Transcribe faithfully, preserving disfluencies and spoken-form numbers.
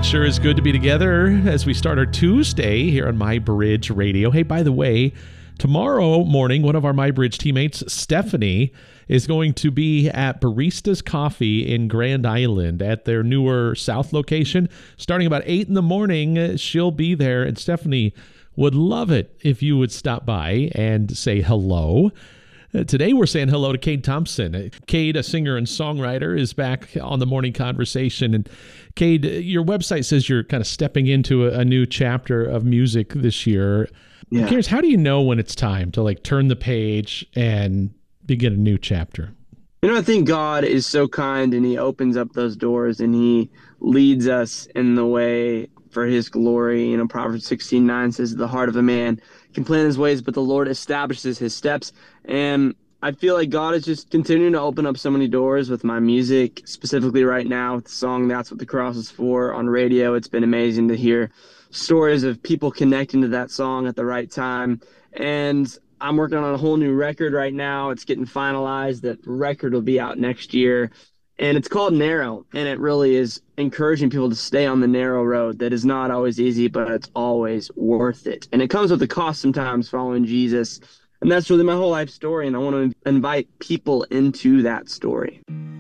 It sure is good to be together as we start our Tuesday here on MyBridge Radio. Hey, by the way, tomorrow morning, one of our MyBridge teammates, Stephanie, is going to be at Baristas Coffee in Grand Island at their newer South location. Starting about eight in the morning, she'll be there, and Stephanie would love it if you would stop by and say hello. Uh, today, we're saying hello to Cade Thompson. Cade, a singer and songwriter, is back on the Morning Conversation. And Cade, your website says you're kind of stepping into a, a new chapter of music this year. Yeah. I'm curious, how do you know when it's time to like turn the page and begin a new chapter? You know, I think God is so kind, and he opens up those doors and he leads us in the way for his glory. You know, Proverbs sixteen nine says, the heart of a man can plan his ways, but the Lord establishes his steps. And I feel like God is just continuing to open up so many doors with my music, specifically right now with the song That's What the Cross Is For on radio. It's been amazing to hear stories of people connecting to that song at the right time. And I'm working on a whole new record right now. It's getting finalized. That record will be out next year. And it's called Narrow, and it really is encouraging people to stay on the narrow road that is not always easy, but it's always worth it. And it comes with a cost sometimes following Jesus. And that's really my whole life story, and I want to invite people into that story.